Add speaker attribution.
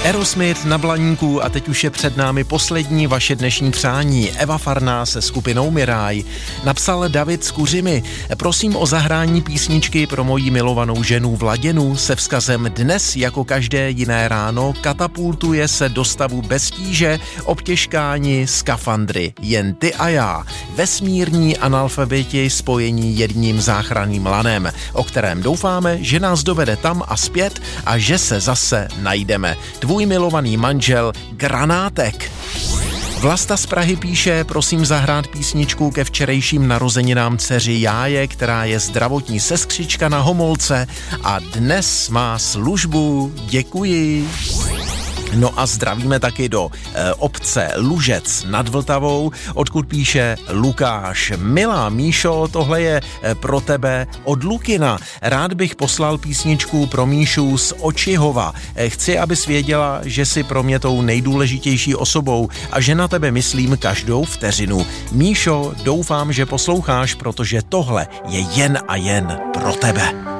Speaker 1: Aerosmith na Blaníku a teď už je před námi poslední vaše dnešní přání. Eva Farná se skupinou Miráj. Napsal David z Kuřimy. Prosím o zahrání písničky pro moji milovanou ženu Vladěnu se vzkazem dnes jako každé jiné ráno katapultuje se do stavu bez tíže, obtěžkáni, skafandry. Jen ty a já. Vesmírní analfabeti spojení jedním záchranným lanem, o kterém doufáme, že nás dovede tam a zpět a že se zase najdeme. Tvůj milovaný manžel Granátek. Vlasta z Prahy píše, prosím zahrát písničku ke včerejším narozeninám dceři Jáje, která je zdravotní sestřička na Homolce a dnes má službu. Děkuji. No a zdravíme taky do obce Lužec nad Vltavou, odkud píše Lukáš. Milá Míšo, tohle je pro tebe od Lukina. Rád bych poslal písničku pro Míšu z Očihova. Chci, abys věděla, že jsi pro mě tou nejdůležitější osobou a že na tebe myslím každou vteřinu. Míšo, doufám, že posloucháš, protože tohle je jen a jen pro tebe.